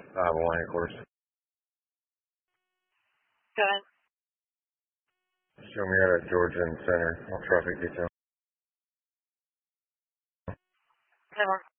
Hawaii, of course. Go ahead. Show me out at Georgia and Center. All traffic detail. 10-1.